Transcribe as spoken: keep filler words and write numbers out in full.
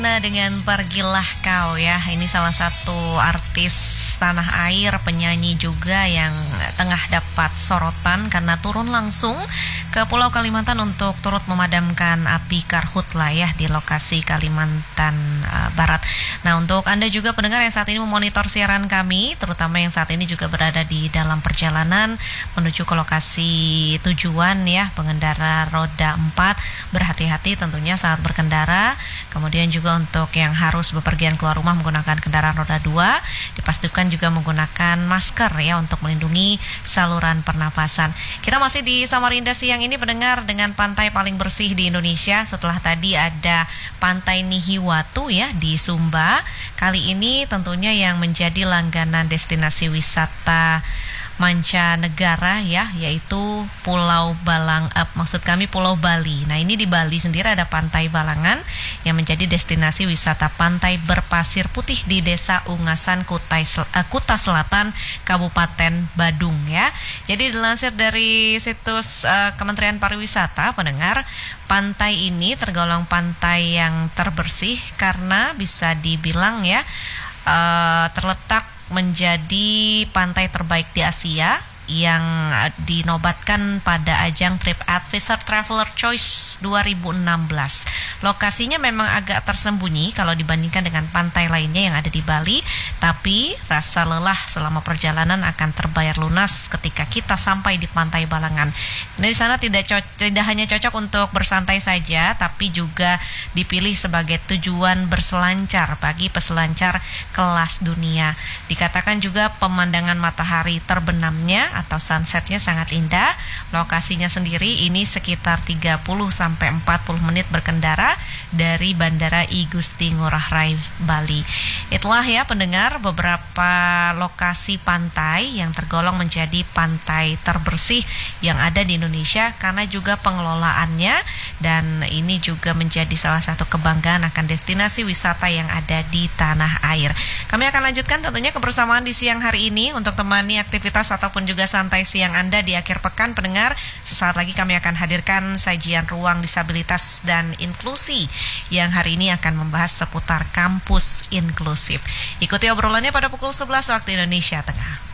Nah, dengan Pergilah Kau ya, ini salah satu artis tanah air, penyanyi juga yang tengah dapat sorotan karena turun langsung ke Pulau Kalimantan untuk turut memadamkan api karhutla ya di lokasi Kalimantan uh, Barat. Nah, untuk Anda juga pendengar yang saat ini memonitor siaran kami, terutama yang saat ini juga berada di dalam perjalanan menuju ke lokasi tujuan ya, pengendara roda empat, berhati-hati tentunya saat berkendara. Kemudian juga untuk yang harus bepergian keluar rumah menggunakan kendaraan roda dua, dipastikan juga menggunakan masker ya untuk melindungi saluran pernafasan. Kita masih di Samarinda siang ini pendengar dengan pantai paling bersih di Indonesia. Setelah tadi ada Pantai Nihiwatu ya di Sumba. Kali ini tentunya yang menjadi langganan destinasi wisata mancanegara ya, yaitu Pulau Balang, eh, maksud kami Pulau Bali. Nah, ini di Bali sendiri ada Pantai Balangan yang menjadi destinasi wisata pantai berpasir putih di Desa Ungasan, Kutai, eh, Kuta Selatan, Kabupaten Badung ya. Jadi dilansir dari situs eh, Kementerian Pariwisata, pendengar, pantai ini tergolong pantai yang terbersih karena bisa dibilang ya eh, terletak menjadi pantai terbaik di Asia yang dinobatkan pada ajang TripAdvisor Traveler Choice dua ribu enam belas. Lokasinya memang agak tersembunyi kalau dibandingkan dengan pantai lainnya yang ada di Bali, tapi rasa lelah selama perjalanan akan terbayar lunas ketika kita sampai di Pantai Balangan. Nah, di sana tidak co- tidak hanya cocok untuk bersantai saja, tapi juga dipilih sebagai tujuan berselancar bagi peselancar kelas dunia. Dikatakan juga pemandangan matahari terbenamnya atau sunsetnya sangat indah. Lokasinya sendiri ini sekitar tiga puluh sampai empat puluh menit berkendara dari Bandara I Gusti Ngurah Rai Bali. Itulah ya pendengar beberapa lokasi pantai yang tergolong menjadi pantai terbersih yang ada di Indonesia karena juga pengelolaannya, dan ini juga menjadi salah satu kebanggaan akan destinasi wisata yang ada di tanah air. Kami akan lanjutkan tentunya kebersamaan di siang hari ini untuk temani aktivitas ataupun juga santai siang Anda di akhir pekan pendengar. Sesaat lagi kami akan hadirkan sajian Ruang Disabilitas dan Inklusi yang hari ini akan membahas seputar kampus inklusif. Ikuti obrolannya pada pukul sebelas waktu Indonesia Tengah.